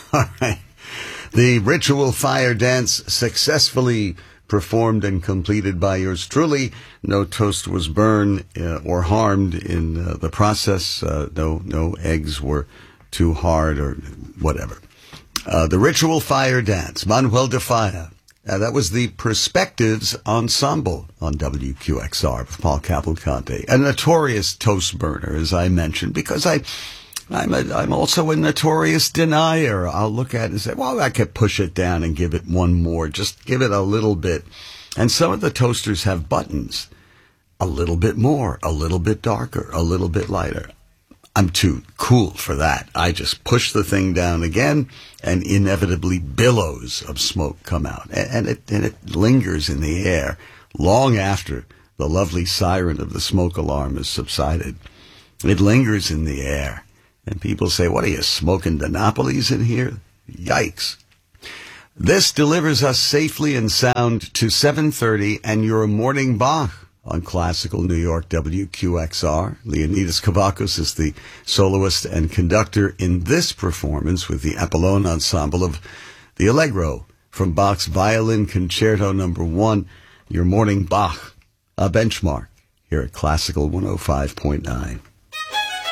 All right. The ritual fire dance successfully performed and completed by yours truly. No toast was burned or harmed in the process. No eggs were too hard or whatever. The ritual fire dance, Manuel de Falla. That was the Perspectives Ensemble on WQXR with Paul Cavalcante. A notorious toast burner, as I mentioned, because I'm also a notorious denier. I'll look at it and say, well, I could push it down and give it one more. Just give it a little bit. And some of the toasters have buttons. A little bit more, a little bit darker, a little bit lighter. I'm too cool for that. I just push the thing down again, and inevitably billows of smoke come out. And it lingers in the air long after the lovely siren of the smoke alarm has subsided. It lingers in the air. And people say, what are you, smoking Dinopolis in here? Yikes. This delivers us safely and sound to 7:30 and your morning Bach on Classical New York WQXR. Leonidas Kavakos is the soloist and conductor in this performance with the Apollon Ensemble of the Allegro from Bach's Violin Concerto No. 1, your morning Bach, a benchmark here at Classical 105.9.